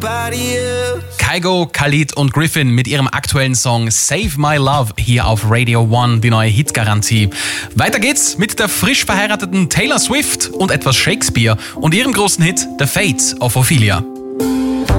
Kygo, Khalid und Griffin mit ihrem aktuellen Song Save My Love hier auf Radio 1, die neue Hitgarantie. Weiter geht's mit der frisch verheirateten Taylor Swift und etwas Shakespeare und ihrem großen Hit The Fate of Ophelia.